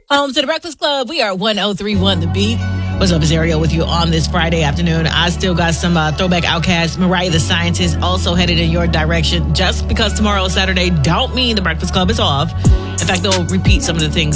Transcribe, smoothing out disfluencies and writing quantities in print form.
Home to the Breakfast Club. We are 1031 The Beat. What's up, it's Ariel with you on this Friday afternoon. I still got some throwback Outkast. Mariah the Scientist also headed in your direction. Just because tomorrow is Saturday don't mean the Breakfast Club is off. In fact, they'll repeat some of the things